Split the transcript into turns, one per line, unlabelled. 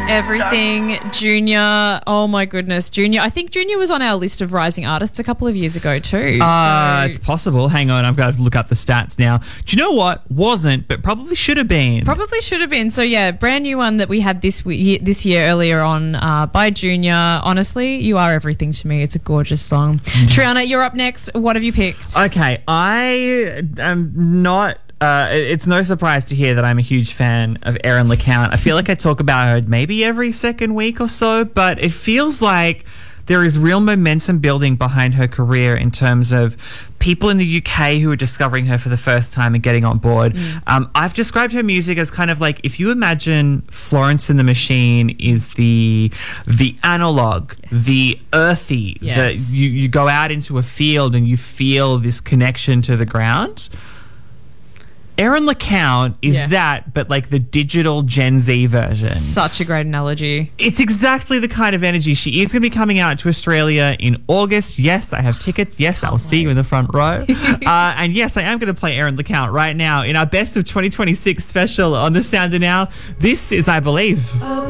Everything. Junior. Oh my goodness. Junior. I think Junior was on our list of rising artists a couple of years ago too.
It's possible. Hang on, I've got to look up the stats now. Do you know what? Wasn't, but probably should have been.
Probably should have been. So yeah, brand new one that we had this year earlier on by Junior. Honestly, you are everything to me. It's a gorgeous song. Triana, you're up next. What have you picked?
Okay, I am not... it's no surprise to hear that I'm a huge fan of Erin LeCount. I feel like I talk about her maybe every second week or so, but it feels like there is real momentum building behind her career in terms of people in the UK who are discovering her for the first time and getting on board. I've described her music as kind of like, if you imagine Florence and the Machine is the analog, the earthy, that you go out into a field and you feel this connection to the ground. Erin LeCount is that, but like the digital Gen Z version.
Such a great analogy.
It's exactly the kind of energy. She is going to be coming out to Australia in August. Yes, I have tickets. Yes, I'll see you in the front row. And yes, I am going to play Erin LeCount right now in our Best of 2026 special on The Sounder Now. This is I Believe.